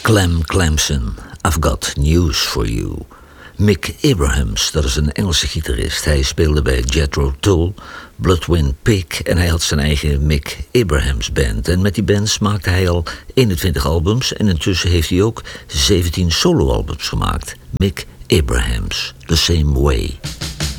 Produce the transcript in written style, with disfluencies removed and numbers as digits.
Clem Clemson, I've got news for you. Mick Abrahams, dat is een Engelse gitarist. Hij speelde bij Jethro Tull, Bloodwind Pig en hij had zijn eigen Mick Abrahams Band. En met die bands maakte hij al 21 albums en intussen heeft hij ook 17 soloalbums gemaakt. Mick Abrahams, The Same Way.